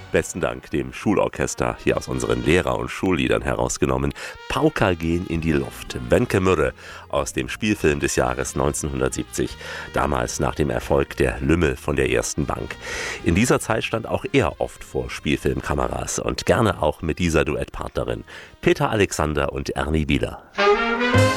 Besten Dank dem Schulorchester, hier aus unseren Lehrer- und Schulliedern herausgenommen. Pauker gehen in die Luft. Wenke Mürre aus dem Spielfilm des Jahres 1970. Damals nach dem Erfolg der Lümmel von der Ersten Bank. In dieser Zeit stand auch er oft vor Spielfilmkameras und gerne auch mit dieser Duettpartnerin. Peter Alexander und Ernie Bieler.